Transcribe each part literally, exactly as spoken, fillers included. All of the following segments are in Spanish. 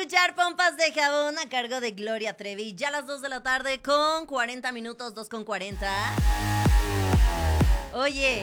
escuchar Pompas de Jabón a cargo de Gloria Trevi. Ya a las dos de la tarde con cuarenta minutos, dos con cuarenta. Oye,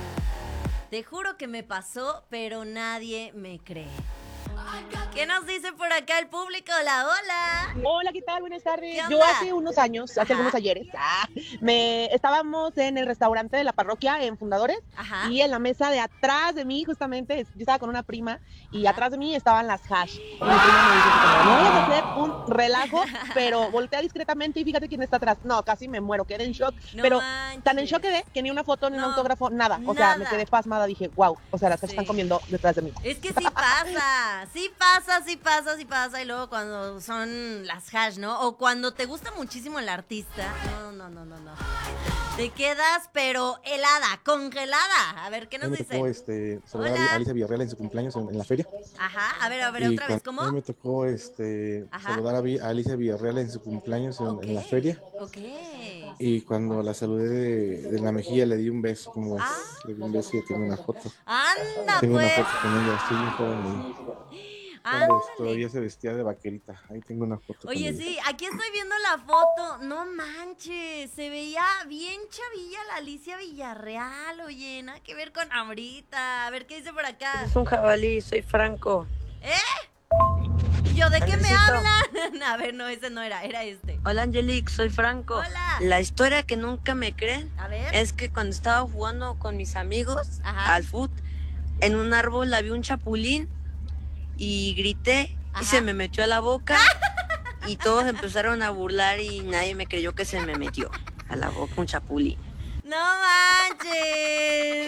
te juro que me pasó, pero nadie me cree. ¿Qué nos dice por acá el público? Hola, hola. Hola, ¿qué tal? Buenas tardes. Yo hace unos años, hace Ajá. algunos ayeres, ah, me estábamos en el restaurante de la parroquia en Fundadores. Ajá. Y en la mesa de atrás de mí, justamente, yo estaba con una prima y Ajá. atrás de mí estaban las hash. Y mi prima me dice, no vayas a hacer un relajo, pero voltea discretamente y fíjate quién está atrás. No, casi me muero, quedé en shock. No pero manches. Tan en shock quedé que ni una foto, ni no, un autógrafo, nada. O nada. sea, me quedé pasmada, dije, wow, o sea, las hash sí. están comiendo detrás de mí. Es que sí pasa, sí pasa, sí pasa, sí pasa. Y luego cuando son las hash, ¿no? O cuando te gusta muchísimo el artista. No, no, no, no, no. Te quedas, pero helada, congelada. A ver, ¿qué nos me dice? Me tocó este, saludar a Alicia Villarreal en su cumpleaños en, en la feria. Ajá, a ver, a ver, y otra vez, ¿cómo? A mí me tocó este, saludar a, a Alicia Villarreal en su cumpleaños en, okay. en la feria. Ok. Y cuando la saludé de, de la mejilla le di un beso, como ah. es, le di un beso y tengo una foto. ¡Anda, tengo pues! Tengo una foto con ella, estoy bien joven. Cuando todavía se vestía de vaquerita. Ahí tengo una foto. Oye, sí, aquí estoy viendo la foto. No manches, se veía bien chavilla la Alicia Villarreal. Oye, nada que ver con ahorita. A ver, ¿qué dice por acá? Es un jabalí, soy Franco. ¿Eh? ¿Y yo de qué me hablan? A ver, no, ese no era, era este. Hola, Angelique, soy Franco. Hola. La historia que nunca me creen A ver. es que cuando estaba jugando con mis amigos Ajá. al fútbol, en un árbol había un chapulín. Y grité Ajá. y se me metió a la boca y todos empezaron a burlar y nadie me creyó que se me metió a la boca un chapulín. ¡No manches!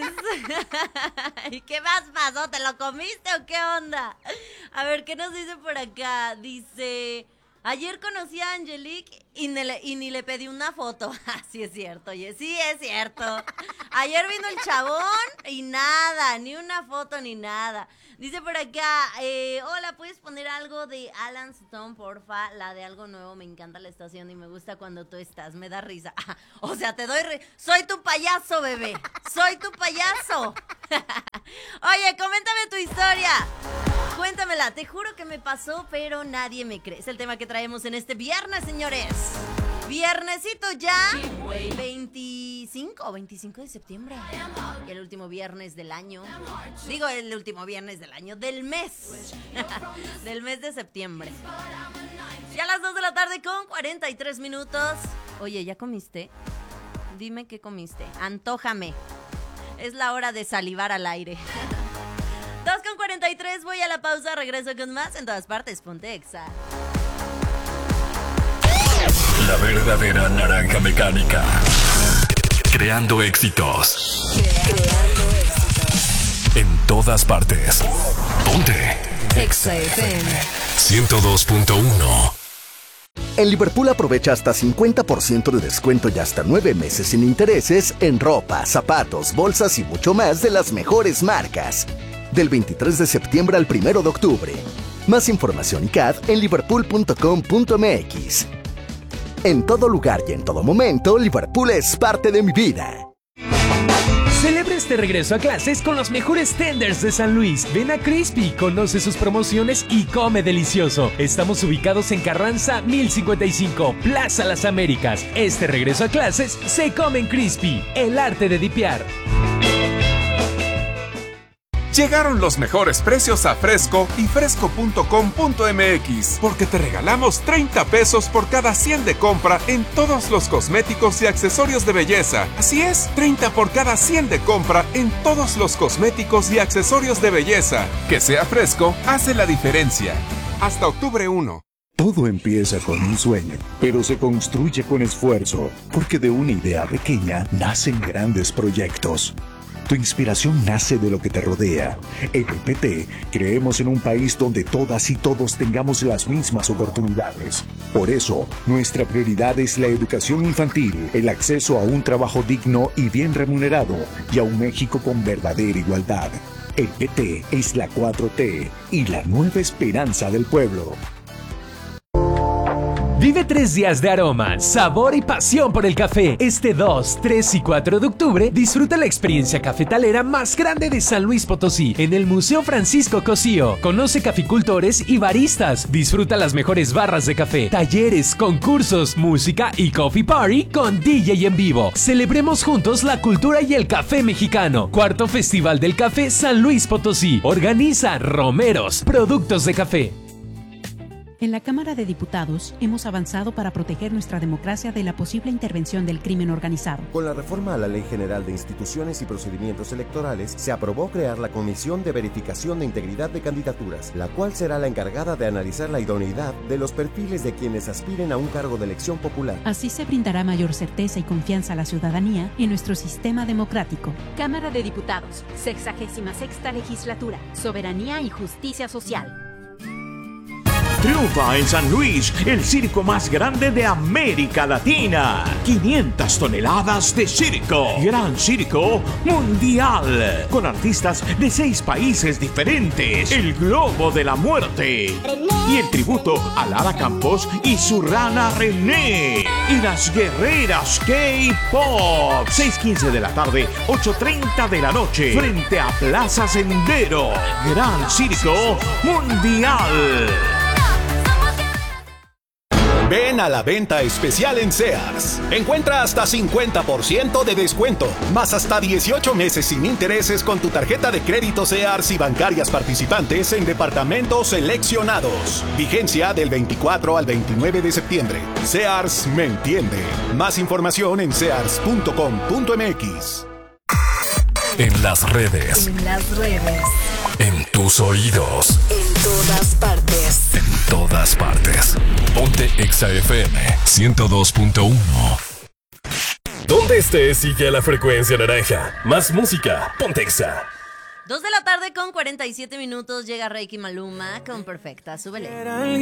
¿Y qué más pasó? ¿Te lo comiste o qué onda? A ver, ¿qué nos dice por acá? Dice... Ayer conocí a Angelique y, ne, y ni le pedí una foto. Sí es cierto, oye, sí es cierto. Ayer vino el chabón y nada, ni una foto ni nada. Dice por acá, eh, hola, ¿puedes poner algo de Alan Stone, porfa? La de Algo Nuevo, me encanta la estación y me gusta cuando tú estás, me da risa. O sea, te doy risa. Soy tu payaso, bebé, soy tu payaso. Oye, coméntame tu historia. Cuéntamela, te juro que me pasó, pero nadie me cree. Es el tema que traemos en este viernes, señores. Viernesito ya, veinticinco, veinticinco de septiembre. Y el último viernes del año. Digo, el último viernes del año, del mes. Del mes de septiembre. Ya a las dos de la tarde con cuarenta y tres minutos. Oye, ¿ya comiste? Dime qué comiste. Antójame. Es la hora de salivar al aire. dos con cuarenta y tres, voy a la pausa, regreso con más en todas partes, ponte Exa. La verdadera naranja mecánica. Creando éxitos. Creando éxitos. En todas partes. Ponte Exa F M ciento dos punto uno. En Liverpool aprovecha hasta cincuenta por ciento de descuento y hasta nueve meses sin intereses en ropa, zapatos, bolsas y mucho más de las mejores marcas. Del veintitrés de septiembre al primero de octubre. Más información y C A D en liverpool punto com punto m x. En todo lugar y en todo momento, Liverpool es parte de mi vida. Celebra este regreso a clases con los mejores tenders de San Luis. Ven a Crispy, conoce sus promociones y come delicioso. Estamos ubicados en Carranza mil cincuenta y cinco, Plaza Las Américas. Este regreso a clases se come en Crispy, el arte de dipear. Llegaron los mejores precios a Fresco y fresco punto com punto m x, porque te regalamos treinta pesos por cada cien de compra en todos los cosméticos y accesorios de belleza. Así es, treinta por cada cien de compra en todos los cosméticos y accesorios de belleza. Que sea Fresco hace la diferencia. Hasta octubre primero. Todo empieza con un sueño, pero se construye con esfuerzo, porque de una idea pequeña nacen grandes proyectos. Tu inspiración nace de lo que te rodea. En el P T creemos en un país donde todas y todos tengamos las mismas oportunidades. Por eso, nuestra prioridad es la educación infantil, el acceso a un trabajo digno y bien remunerado, y a un México con verdadera igualdad. El P T es la cuatro T y la nueva esperanza del pueblo. Vive tres días de aroma, sabor y pasión por el café. Este dos, tres y cuatro de octubre disfruta la experiencia cafetalera más grande de San Luis Potosí en el Museo Francisco Cosío. Conoce caficultores y baristas. Disfruta las mejores barras de café, talleres, concursos, música y coffee party con D J en vivo. Celebremos juntos la cultura y el café mexicano. Cuarto Festival del Café San Luis Potosí. Organiza Romeros, productos de café. En la Cámara de Diputados hemos avanzado para proteger nuestra democracia de la posible intervención del crimen organizado. Con la reforma a la Ley General de Instituciones y Procedimientos Electorales, se aprobó crear la Comisión de Verificación de Integridad de Candidaturas, la cual será la encargada de analizar la idoneidad de los perfiles de quienes aspiren a un cargo de elección popular. Así se brindará mayor certeza y confianza a la ciudadanía en nuestro sistema democrático. Cámara de Diputados, sexagésima sexta legislatura, soberanía y justicia social. Triunfa en San Luis el circo más grande de América Latina. quinientas toneladas de circo. Gran Circo Mundial. Con artistas de seis países diferentes. El Globo de la Muerte. Y el tributo a Lara Campos y su rana René. Y las guerreras K-Pop. seis quince de la tarde, ocho treinta de la noche. Frente a Plaza Sendero. Gran Circo Mundial. Ven a la venta especial en Sears. Encuentra hasta cincuenta por ciento de descuento, más hasta dieciocho meses sin intereses con tu tarjeta de crédito Sears y bancarias participantes en departamentos seleccionados. Vigencia del veinticuatro al veintinueve de septiembre. Sears me entiende. Más información en sears punto com punto m x. En las redes. En las redes. En tus oídos. En todas partes. En todas partes. Ponte Exa F M ciento dos punto uno. Donde estés, sigue la frecuencia naranja. Más música. Ponte Exa. Dos de la tarde con cuarenta y siete minutos. Llega Reiki Maluma con Perfecta. Súbele.